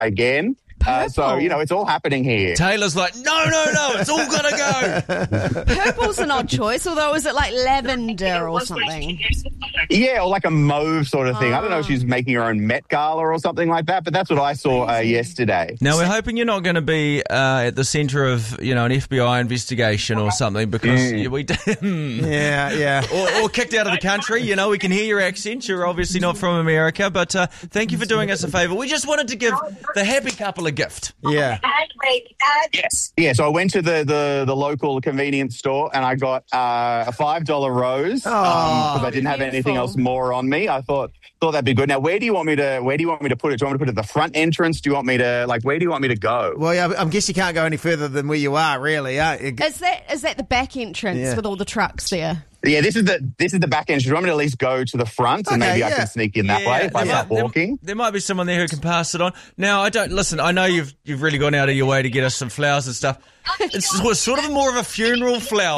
again. So, it's all happening here. Taylor's like, no, it's all got to go. Purple's an odd choice, although is it like lavender or something? Yeah, or like a mauve sort of thing. I don't know if she's making her own Met Gala or something like that, but that's what I saw yesterday. Now, we're hoping you're not going to be at the centre of, an FBI investigation or something because we Yeah. Or kicked out of the country. We can hear your accent. You're obviously not from America, but thank you for doing us a favour. We just wanted to give the happy couple a gift. Yeah. Yes. Yeah, so I went to the local convenience store and I got a $5 rose because I didn't have anything else more on me. I thought that'd be good. Now, where do you want me to put it? Do you want me to put it at the front entrance? Do you want me to where do you want me to go? Well, yeah, I guess you can't go any further than where you are, really. Is that the back entrance with all the trucks there? Yeah, this is the back entrance. Do you want me to at least go to the front and maybe I can sneak in that way if I start walking? There might be someone there who can pass it on. Now, I know you've really gone out of your way to get us some flowers and stuff. It's sort of more of a funeral flower.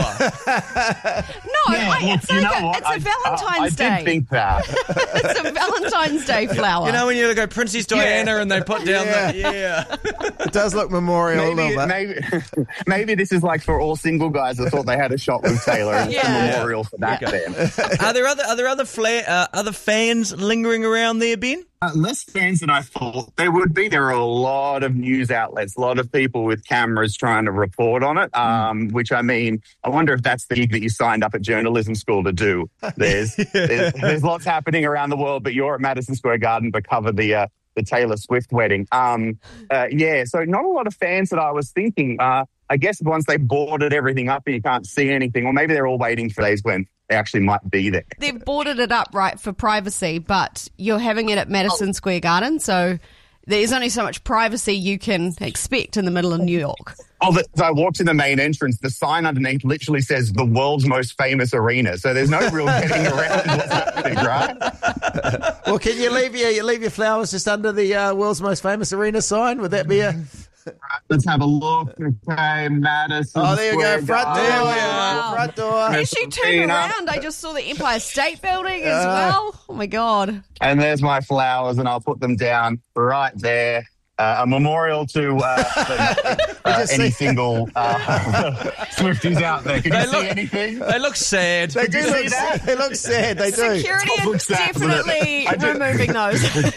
It's a Valentine's Day. I did think that. It's a Valentine's Day flower. When you go Princess Diana and they put down It does look memorial a little bit. Maybe this is like for all single guys that thought they had a shot with Taylor and it's a memorial for that then. Are there other fans lingering around there, Ben? Less fans than I thought there would be. There are a lot of news outlets, a lot of people with cameras trying to report on it, which I wonder if that's the gig that you signed up at journalism school to do. There's lots happening around the world, but you're at Madison Square Garden to cover the Taylor Swift wedding. So not a lot of fans that I was thinking. I guess once they boarded everything up and you can't see anything, or maybe they're all waiting for days when they actually might be there. They've boarded it up, right, for privacy, but you're having it at Madison Square Garden, so there's only so much privacy you can expect in the middle of New York. So I walked in the main entrance. The sign underneath literally says the world's most famous arena. So there's no real getting around what's happening, right? Well, can you leave your flowers just under the world's most famous arena sign? Would that be a... Let's have a look. Okay, Madison. Oh, there you go. Front door. Wow. Front door. As you turn around, I just saw the Empire State Building as well. Oh, my God. And there's my flowers, and I'll put them down right there. A memorial to any single Swifties out there. Can you see anything? They look sad. They do look sad. They look sad. They do. Security is definitely removing those.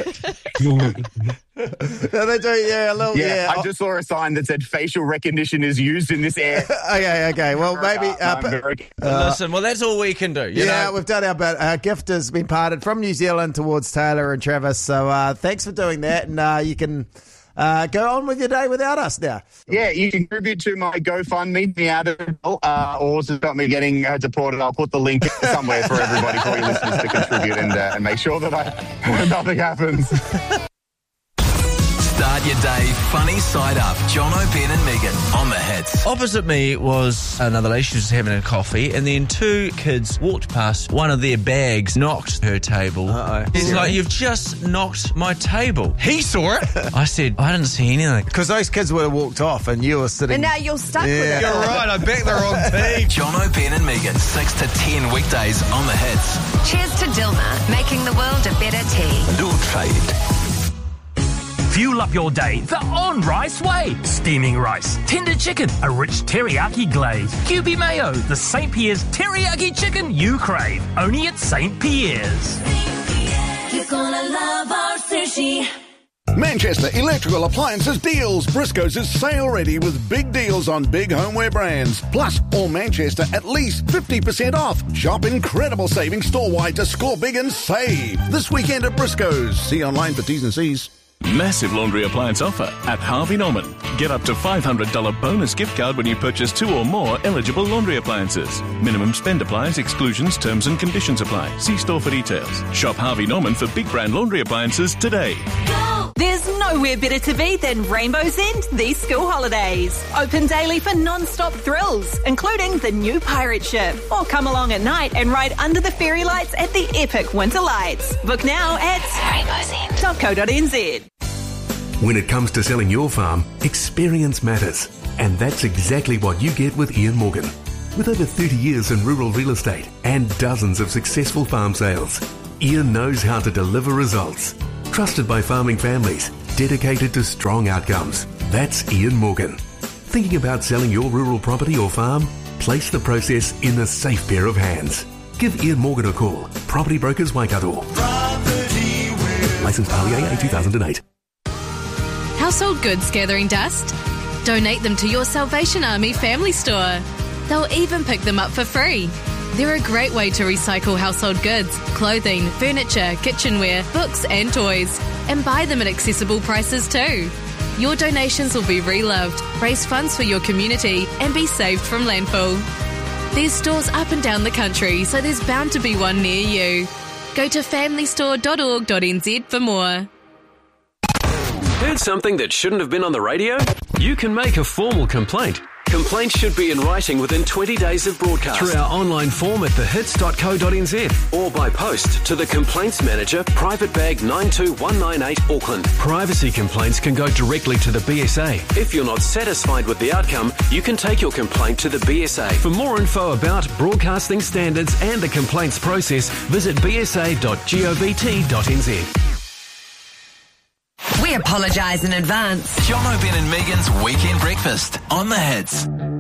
No, they do, a little, I just saw a sign that said facial recognition is used in this area. Okay. Well, maybe... listen, that's all we can do. You know? We've done our bit. Our gift has been parted from New Zealand towards Taylor and Travis, so thanks for doing that, and you can... go on with your day without us now. Yeah, you can contribute to my GoFundMe, me out of it, or to stop me getting deported. I'll put the link somewhere for everybody, for your listeners to contribute and make sure that nothing happens. Start your day funny side up. Jono, Ben and Megan on the Hits. Opposite me was another lady. She was having a coffee, and then two kids walked past. One of their bags knocked her table. He's like, "You've just knocked my table." He saw it. I said, "I didn't see anything." Because those kids would have walked off and you were sitting... And now you're stuck with it. You're right. I bet they're on team. Jono, Ben and Megan, 6 to 10 weekdays on the Hits. Cheers to Dilmah, making the world a better tea. Don't trade. Fuel up your day the on-rice way. Steaming rice, tender chicken, a rich teriyaki glaze, QB mayo, the St. Pierre's teriyaki chicken you crave. Only at St. Pierre's. You're gonna love our sushi. Manchester Electrical Appliances deals. Briscoe's is sale ready with big deals on big homeware brands. Plus, all Manchester at least 50% off. Shop incredible savings store-wide to score big and save. This weekend at Briscoe's. See online for T's and C's. Massive laundry appliance offer at Harvey Norman. Get up to $500 bonus gift card when you purchase 2 or more eligible laundry appliances. Minimum spend applies, exclusions, terms and conditions apply. See store for details. Shop Harvey Norman for big brand laundry appliances today. Go! There's nowhere better to be than Rainbow's End these school holidays. Open daily for non-stop thrills, including the new pirate ship. Or come along at night and ride under the fairy lights at the epic winter lights. Book now at rainbowsend.co.nz. When it comes to selling your farm, experience matters. And that's exactly what you get with Ian Morgan. With over 30 years in rural real estate and dozens of successful farm sales, Ian knows how to deliver results. Trusted by farming families, dedicated to strong outcomes. That's Ian Morgan. Thinking about selling your rural property or farm? Place the process in a safe pair of hands. Give Ian Morgan a call. Property Brokers Waikato. Licensed REA 2008. Household goods gathering dust? Donate them to your Salvation Army family store. They'll even pick them up for free. They're a great way to recycle household goods, clothing, furniture, kitchenware, books and toys, and buy them at accessible prices too. Your donations will be reloved, raise funds for your community, and be saved from landfill. There's stores up and down the country, so there's bound to be one near you. Go to familystore.org.nz for more. Heard something that shouldn't have been on the radio? You can make a formal complaint. Complaints should be in writing within 20 days of broadcast. Through our online form at thehits.co.nz or by post to the Complaints Manager, Private Bag 92198 Auckland. Privacy complaints can go directly to the BSA. If you're not satisfied with the outcome, you can take your complaint to the BSA. For more info about broadcasting standards and the complaints process, visit bsa.govt.nz. We apologise in advance. John O'Brien and Megan's Weekend Breakfast on the Hits.